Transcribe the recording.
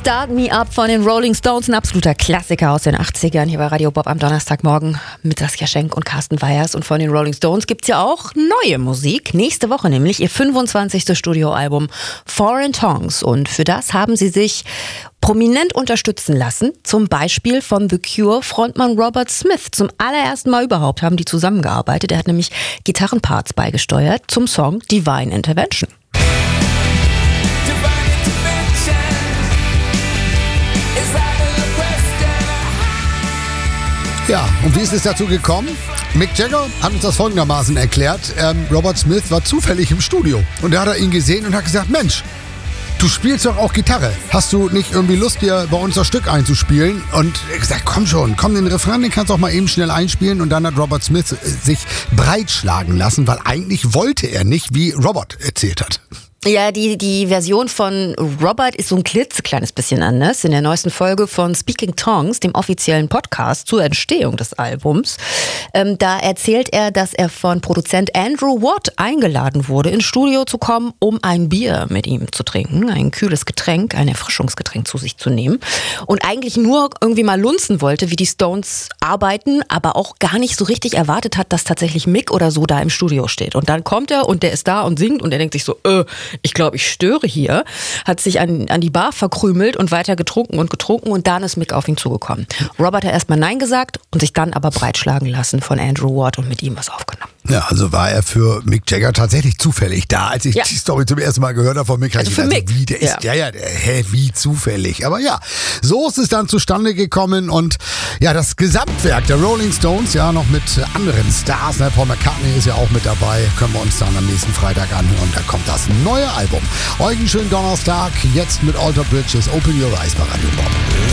Start Me Up von den Rolling Stones, ein absoluter Klassiker aus den 80ern. Hier bei Radio Bob am Donnerstagmorgen mit Saskia Schenk und Carsten Weyers. Und von den Rolling Stones gibt's ja auch neue Musik. Nächste Woche nämlich ihr 25. Studioalbum Foreign Tongues. Und für das haben sie sich prominent unterstützen lassen. Zum Beispiel von The Cure-Frontmann Robert Smith. Zum allerersten Mal überhaupt haben die zusammengearbeitet. Er hat nämlich Gitarrenparts beigesteuert zum Song Divine Intervention. Ja, und wie ist es dazu gekommen? Mick Jagger hat uns das folgendermaßen erklärt. Robert Smith war zufällig im Studio und da hat er ihn gesehen und hat gesagt, Mensch, du spielst doch auch Gitarre. Hast du nicht irgendwie Lust, dir bei uns das Stück einzuspielen? Und er hat gesagt, komm schon, den Refrain, den kannst du auch mal eben schnell einspielen. Und dann hat Robert Smith sich breitschlagen lassen, weil eigentlich wollte er nicht, wie Robert erzählt hat. Ja, die Version von Robert ist so ein klitzekleines bisschen anders. In der neuesten Folge von Speaking Tongues, dem offiziellen Podcast zur Entstehung des Albums, da erzählt er, dass er von Produzent Andrew Watt eingeladen wurde, ins Studio zu kommen, um ein Bier mit ihm zu trinken, ein kühles Getränk, ein Erfrischungsgetränk zu sich zu nehmen und eigentlich nur irgendwie mal lunzen wollte, wie die Stones arbeiten, aber auch gar nicht so richtig erwartet hat, dass tatsächlich Mick oder so da im Studio steht. Und dann kommt er und der ist da und singt und er denkt sich so, ich glaube, ich störe hier, hat sich an die Bar verkrümelt und weiter getrunken und dann ist Mick auf ihn zugekommen. Robert hat erstmal Nein gesagt und sich dann aber breitschlagen lassen von Andrew Watt und mit ihm was aufgenommen. Ja, also war er für Mick Jagger tatsächlich zufällig da. Als ich die Story zum ersten Mal gehört habe von Mick, also für Mick. Wie, der ist wie zufällig. Aber ja, so ist es dann zustande gekommen und ja, das Gesamtwerk der Rolling Stones, ja, noch mit anderen Stars, ne? Paul McCartney ist ja auch mit dabei, können wir uns dann am nächsten Freitag anhören. Da kommt das neue Album. Euch einen schönen Donnerstag, jetzt mit Alter Bridges, Open Your Eyes bei Radio Bob.